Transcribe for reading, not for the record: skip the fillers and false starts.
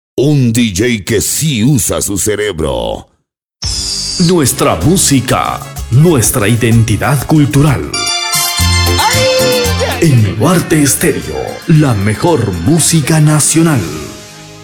Un DJ que sí usa su cerebro. Nuestra música, nuestra identidad cultural. En Nuarte Estéreo, la mejor música nacional.